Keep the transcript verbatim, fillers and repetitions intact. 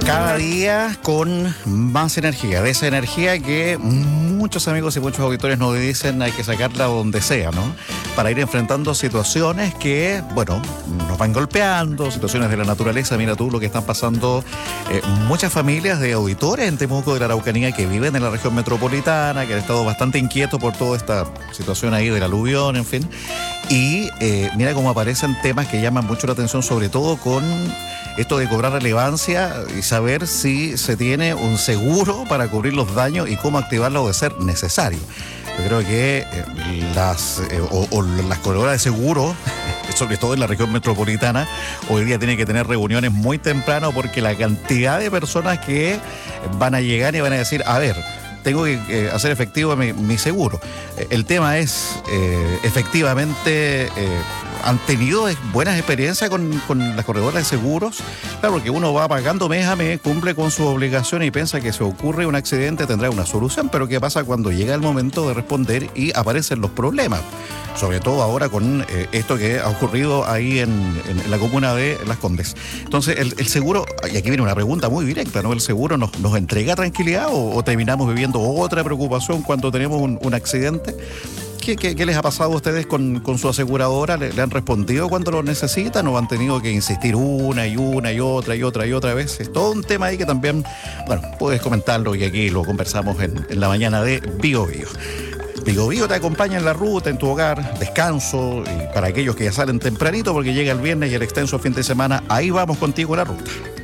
Cada día con más energía, de esa energía que muchos amigos y muchos auditores nos dicen hay que sacarla donde sea, ¿no? Para ir enfrentando situaciones que, bueno, nos van golpeando, situaciones de la naturaleza. Mira tú lo que están pasando eh, muchas familias de auditores en Temuco de la Araucanía que viven en la región metropolitana, que han estado bastante inquietos por toda esta situación ahí del aluvión, en fin. Y eh, mira cómo aparecen temas que llaman mucho la atención, sobre todo con esto de cobrar relevancia y saber si se tiene un seguro para cubrir los daños y cómo activarlo de ser necesario. Yo creo que eh, las, eh, o, o las corredoras de seguro, sobre todo en la región metropolitana, hoy día tienen que tener reuniones muy temprano porque la cantidad de personas que van a llegar y van a decir, a ver, tengo que eh, hacer efectivo mi, mi seguro. Eh, el tema es, eh, efectivamente, eh, han tenido buenas experiencias con, con las corredoras de seguros. Claro, porque uno va pagando mes a mes, cumple con sus obligaciones y piensa que si ocurre un accidente tendrá una solución. Pero ¿qué pasa cuando llega el momento de responder y aparecen los problemas? Sobre todo ahora con eh, esto que ha ocurrido ahí en, en, en la comuna de Las Condes. Entonces, el, el seguro, y aquí viene una pregunta muy directa, ¿no? ¿El seguro nos, nos entrega tranquilidad o, o terminamos viviendo otra preocupación cuando tenemos un, un accidente? ¿Qué, qué, ¿Qué les ha pasado a ustedes con, con su aseguradora? ¿Le, ¿Le han respondido cuando lo necesitan o han tenido que insistir una y una y otra y otra y otra vez? Es todo un tema ahí que también, bueno, puedes comentarlo y aquí lo conversamos en, en la mañana de Bio Bio. Bio Bio te acompaña en la ruta, en tu hogar, descanso, y para aquellos que ya salen tempranito porque llega el viernes y el extenso fin de semana, ahí vamos contigo en la ruta.